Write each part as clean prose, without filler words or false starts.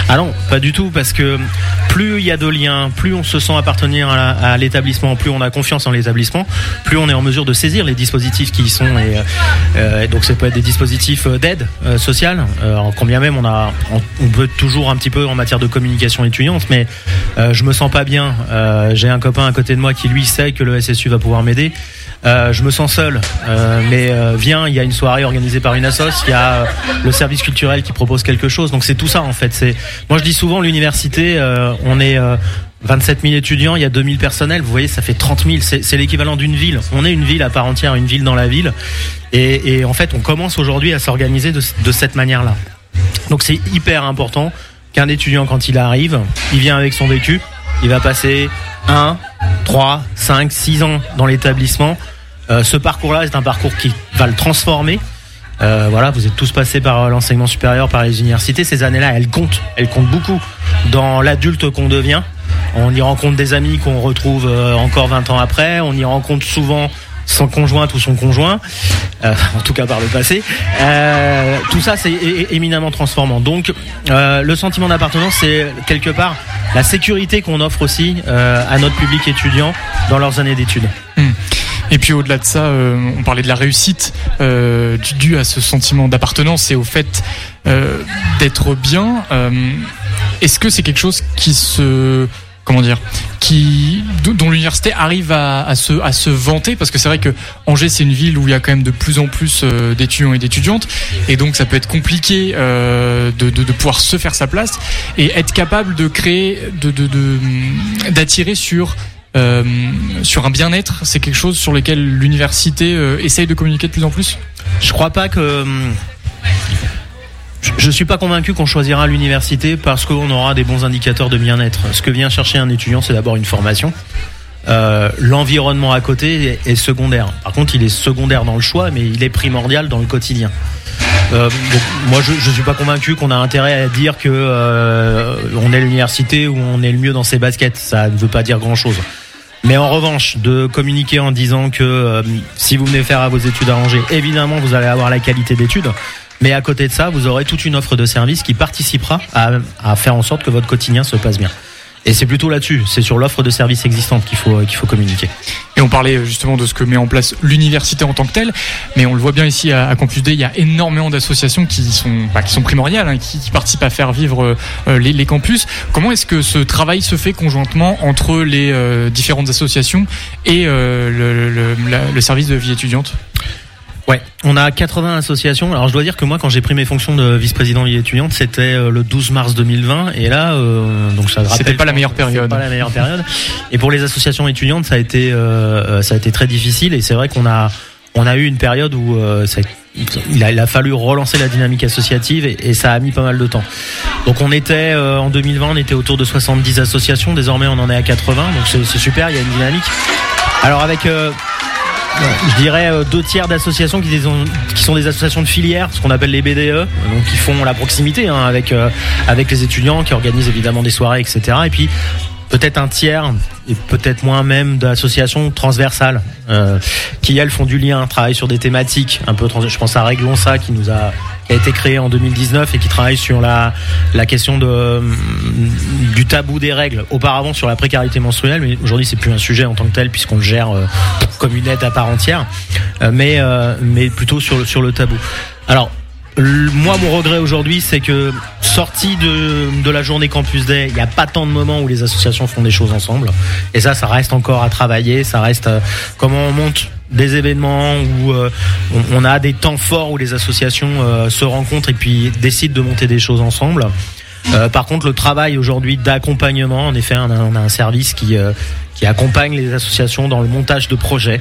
Ah non, pas du tout, parce que plus il y a de liens, plus on se sent appartenir à l'établissement, plus on a confiance en l'établissement, plus on est en mesure de saisir les dispositifs qui y sont. Et donc ça peut être des dispositifs d'aide sociale, quand bien même on peut toujours un petit peu en matière de communication étudiante, mais je me sens pas bien. J'ai un copain à côté de moi qui lui sait que le SSU va pouvoir m'aider. Je me sens seul, mais viens, il y a une soirée organisée par une assoce, il y a le service culturel qui propose quelque chose. Donc c'est tout ça en fait. Moi je dis souvent l'université, on est 27 000 étudiants, il y a 2 000 personnels. Vous voyez, ça fait 30 000. C'est l'équivalent d'une ville. On est une ville à part entière, une ville dans la ville. Et en fait, on commence aujourd'hui à s'organiser de cette manière-là. Donc c'est hyper important qu'un étudiant, quand il arrive, il vient avec son vécu, il va passer 1, 3, 5, 6 ans dans l'établissement. Ce parcours-là est un parcours qui va le transformer. Voilà, vous êtes tous passés par l'enseignement supérieur, par les universités. Ces années-là, elles comptent beaucoup dans l'adulte qu'on devient. On y rencontre des amis qu'on retrouve encore 20 ans après. On y rencontre souvent son conjointe ou son conjoint, en tout cas par le passé. Tout ça, c'est éminemment transformant. Donc, le sentiment d'appartenance, c'est quelque part la sécurité qu'on offre aussi à notre public étudiant dans leurs années d'études. Et puis au-delà de ça, on parlait de la réussite due à ce sentiment d'appartenance et au fait d'être bien. Est-ce que c'est quelque chose dont l'université arrive à se vanter, parce que c'est vrai que Angers, c'est une ville où il y a quand même de plus en plus d'étudiants et d'étudiantes, et donc ça peut être compliqué de pouvoir se faire sa place et être capable de créer, d'attirer sur un bien-être. C'est quelque chose sur lequel l'université essaye de communiquer de plus en plus. Je crois pas que je suis pas convaincu qu'on choisira l'université parce qu'on aura des bons indicateurs de bien-être. Ce que vient chercher un étudiant, c'est d'abord une formation. L'environnement à côté est secondaire. Par contre, il est secondaire dans le choix, mais il est primordial dans le quotidien. Donc, moi, je suis pas convaincu qu'on a intérêt à dire que on est l'université où on est le mieux dans ses baskets. Ça ne veut pas dire grand-chose. Mais en revanche, de communiquer en disant que si vous venez faire à vos études à Angers, évidemment, vous allez avoir la qualité d'études. Mais à côté de ça, vous aurez toute une offre de services qui participera à faire en sorte que votre quotidien se passe bien. Et c'est plutôt là-dessus, c'est sur l'offre de services existante qu'il faut communiquer. Et on parlait justement de ce que met en place l'université en tant que telle, mais on le voit bien ici à Campus D, il y a énormément d'associations qui sont primordiales, qui participent à faire vivre les campus. Comment est-ce que ce travail se fait conjointement entre les différentes associations et le service de vie étudiante ? Ouais, on a 80 associations. Alors je dois dire que moi, quand j'ai pris mes fonctions de vice-président vie étudiante, c'était le 12 mars 2020, et là, donc ça rappelle. C'était pas la meilleure période. Pas la meilleure période. Et pour les associations étudiantes, ça a été très difficile. Et c'est vrai qu'on a eu une période où il a fallu relancer la dynamique associative, et ça a mis pas mal de temps. Donc on était en 2020, on était autour de 70 associations. Désormais, on en est à 80. Donc c'est super. Il y a une dynamique. Alors avec je dirais 2/3 d'associations qui sont des associations de filière, ce qu'on appelle les BDE, donc qui font la proximité avec les étudiants, qui organisent évidemment des soirées, etc. Et puis peut-être un tiers, et peut-être moins même, d'associations transversales qui elles font du lien, travaillent sur des thématiques un peu je pense à Réglons ça, qui a été créé en 2019 et qui travaille sur la question du tabou des règles. Auparavant sur la précarité menstruelle, mais aujourd'hui c'est plus un sujet en tant que tel puisqu'on le gère comme une aide à part entière, mais plutôt sur le tabou. Alors moi, mon regret aujourd'hui, c'est que sorti de la journée Campus Day, il n'y a pas tant de moments où les associations font des choses ensemble. Et ça reste encore à travailler. Ça reste comment on monte des événements où on a des temps forts où les associations se rencontrent et puis décident de monter des choses ensemble. Par contre, le travail aujourd'hui d'accompagnement, en effet, on a un service qui accompagne les associations dans le montage de projets,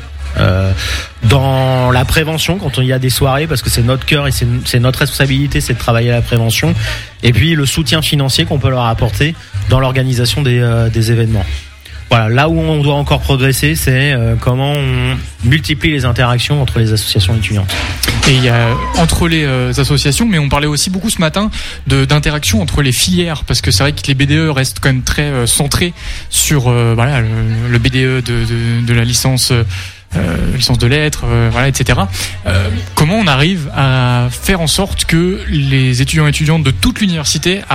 dans la prévention quand il y a des soirées, parce que c'est notre cœur et c'est notre responsabilité, c'est de travailler à la prévention, et puis le soutien financier qu'on peut leur apporter dans l'organisation des événements. Voilà, là où on doit encore progresser, c'est comment on multiplie les interactions entre les associations étudiantes. Et il y a entre les associations, mais on parlait aussi beaucoup ce matin d'interaction entre les filières, parce que c'est vrai que les BDE restent quand même très centrés sur le BDE de la licence de lettres, etc. Comment on arrive à faire en sorte que les étudiants et étudiantes de toute l'université